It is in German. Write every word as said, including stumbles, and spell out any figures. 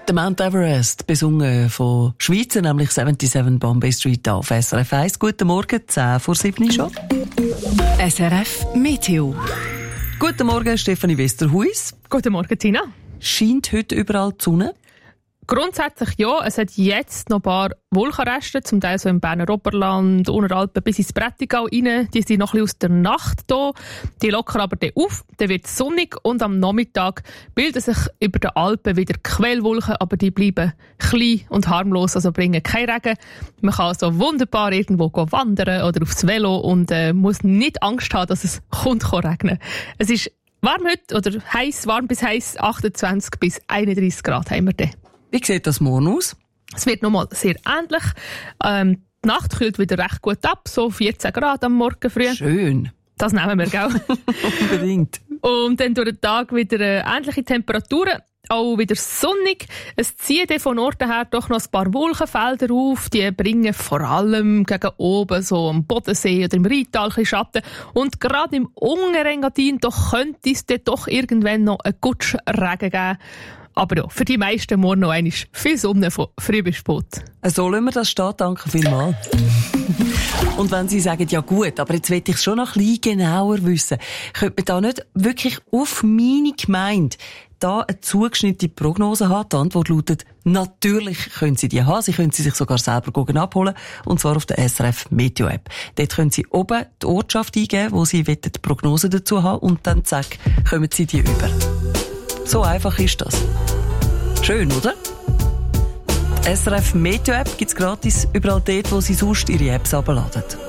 Der Mount Everest, besungen von Schweizer, nämlich siebenundsiebzig Bombay Street auf S R F eins. Guten Morgen, zehn vor sieben schon. S R F Meteo. Guten Morgen, Stefanie Westerhuis. Guten Morgen, Tina. Scheint heute überall die Sonne? Grundsätzlich ja. Es hat jetzt noch ein paar Wolkenreste, zum Teil so im Berner Oberland, Unteralpen bis ins Prättigau rein. Die sind noch ein bisschen aus der Nacht da. Die lockern aber dann auf, dann wird es sonnig und am Nachmittag bilden sich über den Alpen wieder Quellwolken, aber die bleiben klein und harmlos, also bringen keinen Regen. Man kann also wunderbar irgendwo wandern oder aufs Velo und äh, muss nicht Angst haben, dass es kommt regnen. Es ist warm heute, oder heiß, warm bis heiß, achtundzwanzig bis einunddreissig Grad haben wir dann. Wie sieht das morgen aus? Es wird nochmal sehr ähnlich. Ähm, die Nacht kühlt wieder recht gut ab, so vierzehn Grad am Morgen früh. Schön. Das nehmen wir, gell? Unbedingt. Und dann durch den Tag wieder äh, ähnliche Temperaturen. Auch wieder sonnig. Es ziehen von Orten her doch noch ein paar Wolkenfelder auf. Die bringen vor allem gegen oben, so am Bodensee oder im Rheintal, ein bisschen Schatten. Und gerade im Unterengadin doch könnte es dann doch irgendwann noch einen Gutschregen geben. Aber ja, für die meisten morgen noch einmal viel Sonne von früh bis spät. So lassen wir das stehen, danke vielmals. Und wenn Sie sagen, ja gut, aber jetzt will ich es schon noch ein bisschen genauer wissen, könnte man da nicht wirklich auf meine Gemeinde da eine zugeschnittene Prognose haben? Die Antwort lautet, natürlich können Sie die haben. Sie können sie sich sogar selber abholen. Und zwar auf der S R F Meteo App. Dort können Sie oben die Ortschaft eingeben, wo Sie die Prognose dazu haben. Und dann zack, kommen Sie die über. So einfach ist das. Schön, oder? Die S R F Meteo App gibt's gratis überall dort, wo Sie sonst Ihre Apps herunterladen.